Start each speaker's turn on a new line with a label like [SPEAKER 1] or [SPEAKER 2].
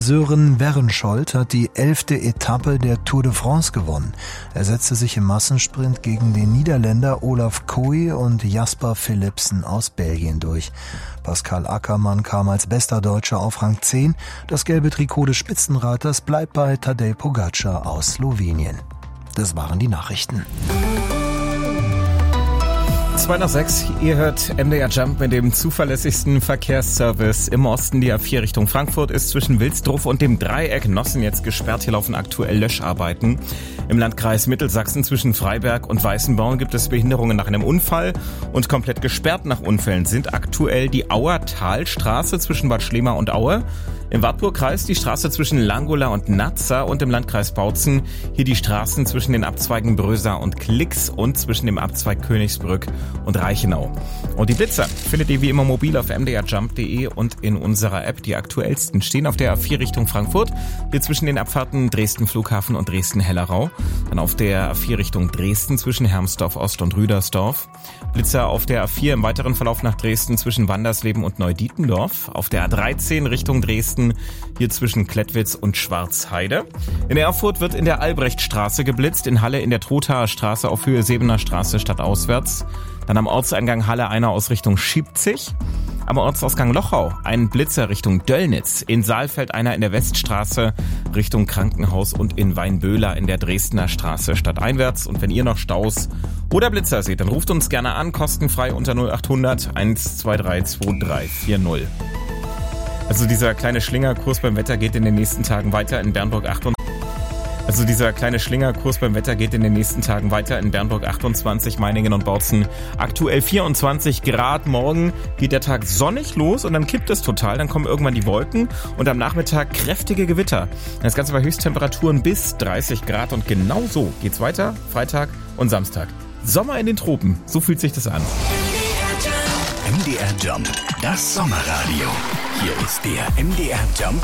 [SPEAKER 1] Søren Werenskiold hat die 11. Etappe der Tour de France gewonnen. Er setzte sich im Massensprint gegen den Niederländer Olaf Kooi und Jasper Philipsen aus Belgien durch. Pascal Ackermann kam als bester Deutscher auf Rang 10. Das gelbe Trikot des Spitzenreiters bleibt bei Tadej Pogačar aus Slowenien. Das waren die Nachrichten.
[SPEAKER 2] 5:02, ihr hört MDR Jump mit dem zuverlässigsten Verkehrsservice im Osten. Die A4 Richtung Frankfurt ist zwischen Wilsdruff und dem Dreieck Nossen jetzt gesperrt. Hier laufen aktuell Löscharbeiten. Im Landkreis Mittelsachsen zwischen Freiberg und Weißenborn gibt es Behinderungen nach einem Unfall. Und komplett gesperrt nach Unfällen sind aktuell die Auertalstraße zwischen Bad Schlema und Aue. Im Wartburgkreis die Straße zwischen Langola und Nazza und im Landkreis Bautzen hier die Straßen zwischen den Abzweigen Brösa und Klix und zwischen dem Abzweig Königsbrück und Reichenau. Und die Blitzer findet ihr wie immer mobil auf mdrjump.de und in unserer App. Die aktuellsten stehen auf der A4 Richtung Frankfurt, hier zwischen den Abfahrten Dresden Flughafen und Dresden-Hellerau. Dann auf der A4 Richtung Dresden zwischen Hermsdorf Ost und Rüdersdorf. Blitzer auf der A4 im weiteren Verlauf nach Dresden zwischen Wandersleben und Neudietendorf. Auf der A13 Richtung Dresden hier zwischen Klettwitz und Schwarzheide. In Erfurt wird in der Albrechtstraße geblitzt, in Halle in der Trothaer Straße auf Höhe Sebener Straße stadtauswärts. Dann am Ortseingang Halle einer aus Richtung Schiebzig. Am Ortsausgang Lochau ein Blitzer Richtung Döllnitz. In Saalfeld einer in der Weststraße Richtung Krankenhaus und in Weinböhler in der Dresdner Straße stadteinwärts. Und wenn ihr noch Staus oder Blitzer seht, dann ruft uns gerne an, kostenfrei unter 0800 123 2340. Also dieser kleine Schlingerkurs beim Wetter geht in den nächsten Tagen weiter in Bernburg 28, Meiningen und Bautzen aktuell 24 Grad. Morgen geht der Tag sonnig los und dann kippt es total. Dann kommen irgendwann die Wolken und am Nachmittag kräftige Gewitter. Das Ganze bei Höchsttemperaturen bis 30 Grad und genau so geht's weiter Freitag und Samstag. Sommer in den Tropen, so fühlt sich das an.
[SPEAKER 3] MDR Jump, das Sommerradio. Hier ist der MDR Jump